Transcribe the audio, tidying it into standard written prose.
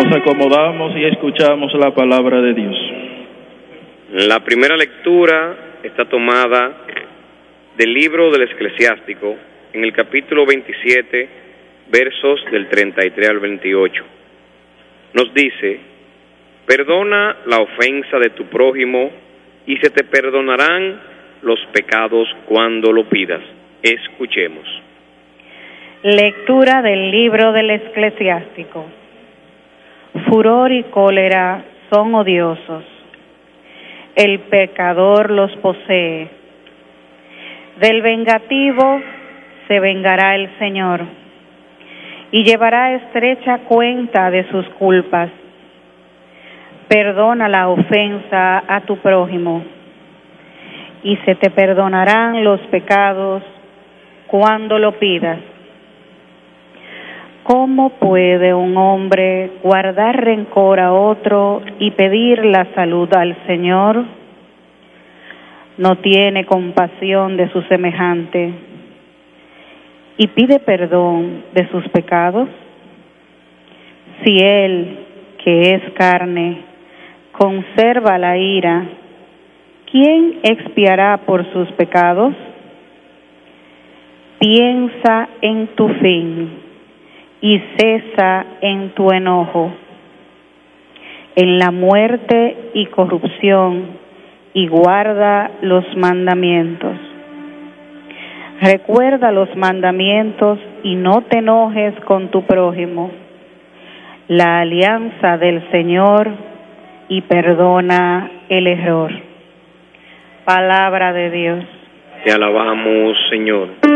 Nos acomodamos y escuchamos la palabra de Dios. La primera lectura está tomada del libro del Eclesiástico, en el capítulo 27, versos del 33 al 28. Nos dice: perdona la ofensa de tu prójimo y se te perdonarán los pecados cuando lo pidas. Escuchemos. Lectura del libro del Eclesiástico. Furor y cólera son odiosos. El pecador los posee. Del vengativo se vengará el Señor y llevará estrecha cuenta de sus culpas. Perdona la ofensa a tu prójimo y se te perdonarán los pecados cuando lo pidas. ¿Cómo puede un hombre guardar rencor a otro y pedir la salud al Señor? No tiene compasión de su semejante y pide perdón de sus pecados. Si él, que es carne, conserva la ira, ¿quién expiará por sus pecados? Piensa en tu fin y cesa en tu enojo, en la muerte y corrupción, y guarda los mandamientos. Recuerda los mandamientos y no te enojes con tu prójimo, la alianza del Señor, y perdona el error. Palabra de Dios. Te alabamos, Señor.